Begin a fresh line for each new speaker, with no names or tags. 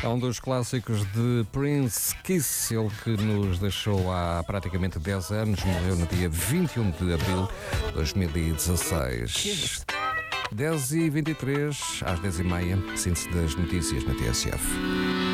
É um dos clássicos de Prince, Kiss, ele que nos deixou há praticamente 10 anos, morreu no dia 21 de abril de 2016. 10h23, às 10h30, síntese das notícias na TSF.